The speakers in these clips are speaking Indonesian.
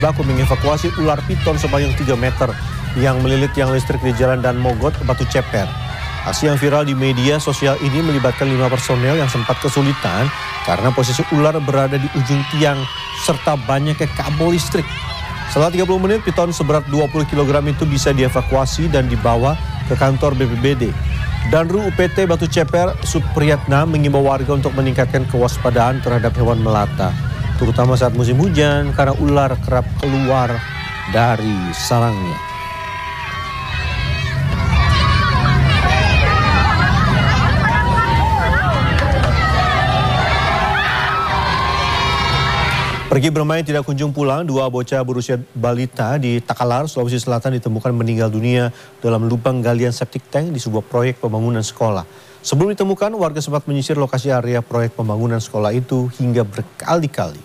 Baku mengevakuasi ular piton sepanjang 3 meter yang melilit tiang listrik di Jalan Dan Mogot, Batu Ceper. Aksi yang viral di media sosial ini melibatkan 5 personel yang sempat kesulitan karena posisi ular berada di ujung tiang serta banyaknya kabel listrik. Setelah 30 menit, piton seberat 20 kg itu bisa dievakuasi dan dibawa ke kantor BPBD. Danru UPT Batu Ceper, Supriyatna, mengimbau warga untuk meningkatkan kewaspadaan terhadap hewan melata, terutama saat musim hujan karena ular kerap keluar dari sarangnya. Pergi bermain tidak kunjung pulang, 2 bocah berusia balita di Takalar, Sulawesi Selatan ditemukan meninggal dunia dalam lubang galian septic tank di sebuah proyek pembangunan sekolah. Sebelum ditemukan, warga sempat menyisir lokasi area proyek pembangunan sekolah itu hingga berkali-kali.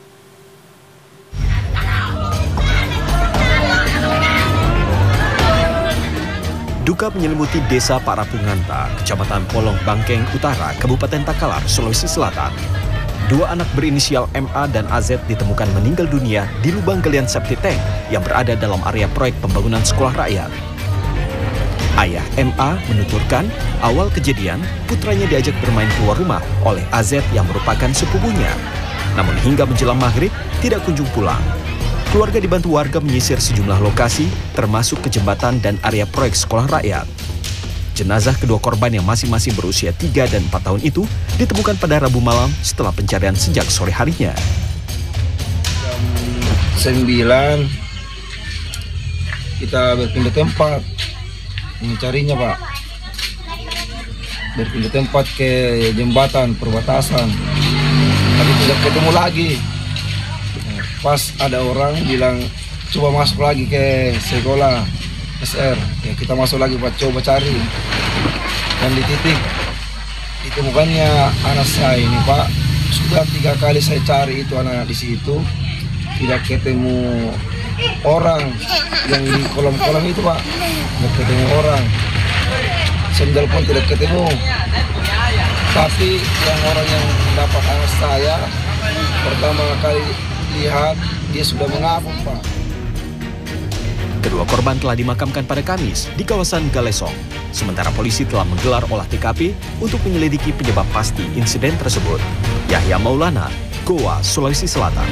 Duka menyelimuti desa Parapunganta, Kecamatan Polong Bangkeng Utara, Kabupaten Takalar, Sulawesi Selatan. 2 anak berinisial MA dan AZ ditemukan meninggal dunia di lubang galian septic tank yang berada dalam area proyek pembangunan sekolah rakyat. Ayah MA menuturkan awal kejadian putranya diajak bermain keluar rumah oleh AZ yang merupakan sepupunya. Namun hingga menjelang maghrib tidak kunjung pulang. Keluarga dibantu warga menyisir sejumlah lokasi termasuk ke jembatan dan area proyek sekolah rakyat. Jenazah kedua korban yang masing-masing berusia 3 dan 4 tahun itu ditemukan pada Rabu malam setelah pencarian sejak sore harinya. Jam 9 kita berpindah tempat mencarinya, Pak. Berpindah tempat ke jembatan perbatasan, tapi tidak ketemu lagi. Pas ada orang bilang coba masuk lagi ke sekolah SR, ya kita masuk lagi Pak, coba cari. Dan di titik ditemukannya anak saya ini, Pak. Sudah 3 kali saya cari itu anak di situ, tidak ketemu orang yang di kolam-kolam itu, Pak. Tidak ketemu orang. Sendal pun tidak ketemu. Tapi yang orang yang dapat anak saya pertama kali lihat dia sudah mengapung, Pak. Kedua korban telah dimakamkan pada Kamis di kawasan Galesong. Sementara polisi telah menggelar olah TKP untuk menyelidiki penyebab pasti insiden tersebut. Yahya Maulana, Goa, Sulawesi Selatan.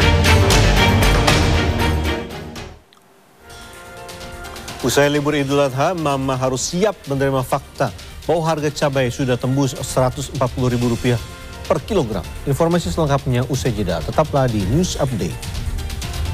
Usai libur Idul Adha, Mama harus siap menerima fakta bahwa harga cabai sudah tembus Rp140.000 per kilogram. Informasi selengkapnya usai jeda. Tetaplah di News Update.